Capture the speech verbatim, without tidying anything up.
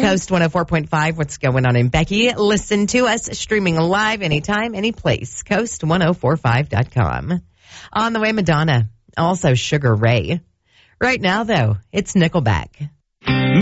Coast one oh four point five. What's going on in Becky? Listen to us streaming live anytime, any place. coast ten forty-five dot com. On the way, Madonna. Also Sugar Ray. Right now, though, it's Nickelback.